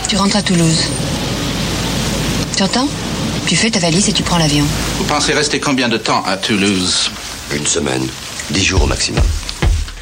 Tu rentres à Toulouse. Tu entends? Tu fais ta valise et tu prends l'avion. Vous pensez rester combien de temps à Toulouse? 1 semaine, 10 jours au maximum.